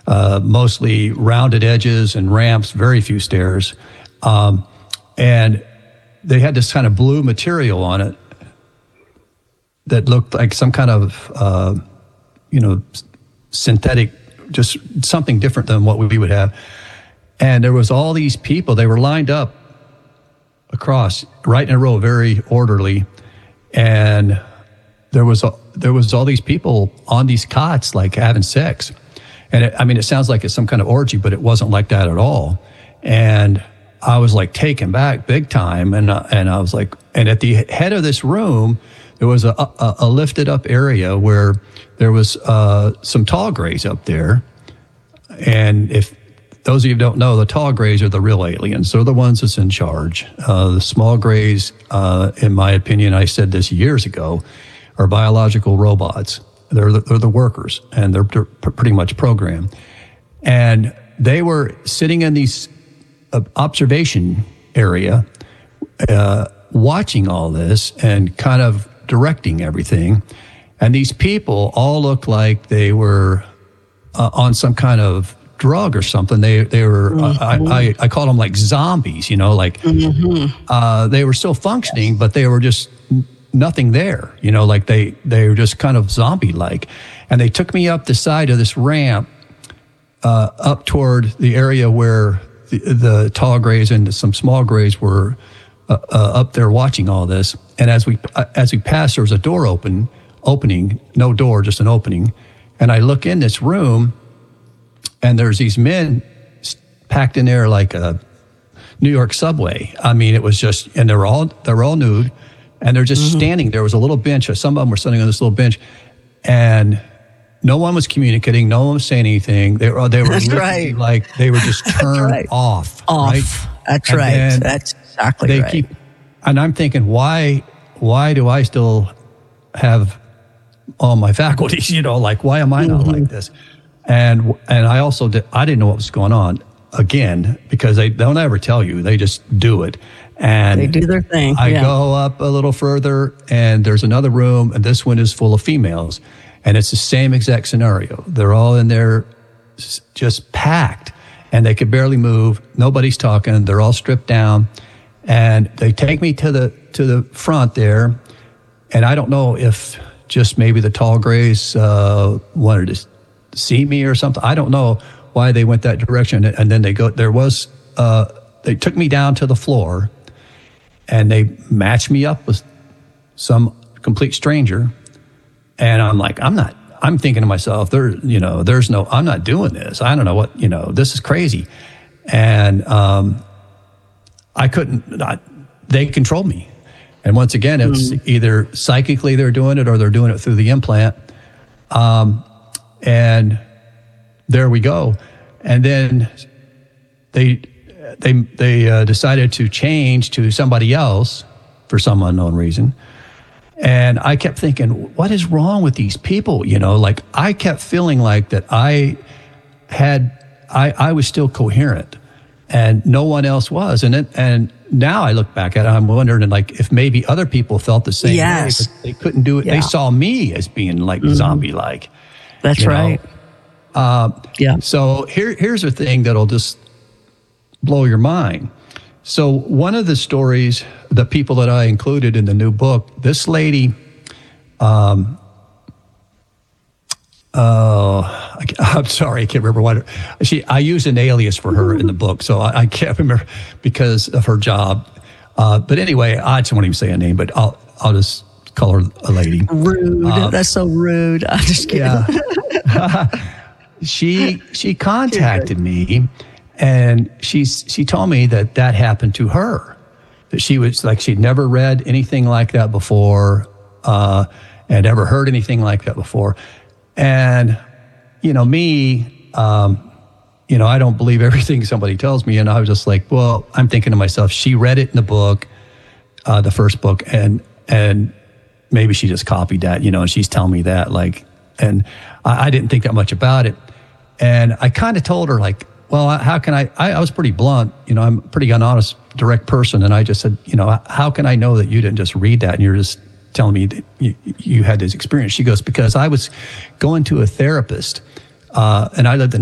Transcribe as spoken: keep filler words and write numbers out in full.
uh, mostly rounded edges and ramps, very few stairs. Um, and they had this kind of blue material on it that looked like some kind of, uh, you know, synthetic, just something different than what we would have. And there was all these people, they were lined up across, right in a row, very orderly. And there was a, there was all these people on these cots, like having sex. And it, I mean, it sounds like it's some kind of orgy, but it wasn't like that at all. And I was like taken back big time. And, uh, and I was like, and at the head of this room, there was a, a, a lifted up area where there was uh, some tall grays up there. And if those of you who don't know, the tall grays are the real aliens. They're the ones that's in charge. Uh, the small grays, uh, in my opinion, I said this years ago, are biological robots. They're the, they're the workers, and they're, they're pretty much programmed. And they were sitting in these uh, observation area, uh, watching all this and kind of directing everything. And these people all looked like they were uh, on some kind of drug or something. They they were, mm-hmm. uh, I, I, I call them like zombies, you know, like mm-hmm. uh, they were still functioning, yes. but they were just nothing there, you know, like they, they were just kind of zombie-like. And they took me up the side of this ramp uh, up toward the area where the, the tall grays and some small grays were uh, uh, up there watching all this. And as we uh, as we passed, there was a door open, opening, no door, just an opening. And I look in this room, and there's these men packed in there like a New York subway. I mean, it was just, and they're all they're all nude, and they're just mm-hmm. standing. There was a little bench. Some of them were sitting on this little bench, and no one was communicating. No one was saying anything. They were they were That's right. like they were just turned right. off. Off. Right? That's and right. That's exactly they right. Keep, and I'm thinking, why why do I still have all my faculties? You know, like why am I not mm-hmm. like this? And and I also did, I didn't know what was going on again, because they don't ever tell you. They just do it. And they do their thing. I yeah. go up a little further, and there's another room, and this one is full of females. And it's the same exact scenario. They're all in there just packed, and they could barely move. Nobody's talking. They're all stripped down. And they take me to the to the front there, and I don't know if just maybe the tall grays uh, wanted to see me or something. I don't know why they went that direction. And then they go, there was, uh, they took me down to the floor, and they matched me up with some complete stranger. And I'm like, I'm not, I'm thinking to myself, there, you know, there's no, I'm not doing this. I don't know what, you know, this is crazy. And um, I couldn't, I, they controlled me. And once again, it's mm. either psychically they're doing it or they're doing it through the implant. Um, and there we go. And then they they they uh, decided to change to somebody else for some unknown reason. And I kept thinking, what is wrong with these people? You know, like I kept feeling like that I had, I, I was still coherent and no one else was. And it, and now I look back at it, I'm wondering like if maybe other people felt the same yes. way, but they couldn't do it. Yeah. They saw me as being like mm-hmm. zombie-like. That's right. Uh, yeah. So here, here's a thing that'll just blow your mind. So one of the stories, the people that I included in the new book, this lady, um, uh, I, I'm sorry, I can't remember what, she, I used an alias for her in the book, so I, I can't remember because of her job. Uh, but anyway, I just won't even say a name, but I'll, I'll just call her a lady. Rude. Um, That's so rude. I'm just kidding. Yeah. she, she contacted me. And she's, she told me that that happened to her, that she was like, she'd never read anything like that before, uh, and never heard anything like that before. And, you know, me, um, you know, I don't believe everything somebody tells me. And I was just like, well, I'm thinking to myself, she read it in the book, uh, the first book, and, and maybe she just copied that, you know, and she's telling me that, like, and I, I didn't think that much about it. And I kind of told her, like, well, how can I, I, I was pretty blunt, you know, I'm a pretty honest, direct person. And I just said, you know, how can I know that you didn't just read that and you're just telling me that you, you had this experience? She goes, because I was going to a therapist uh, and I lived in